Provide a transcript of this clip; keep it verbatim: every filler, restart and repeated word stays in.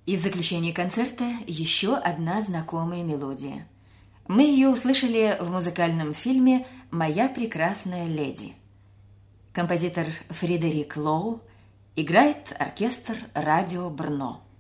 И в заключении концерта еще одна знакомая мелодия. Мы ее услышали в музыкальном фильме «Моя прекрасная леди». Композитор Фредерик Лоу, играет оркестр радио Брно.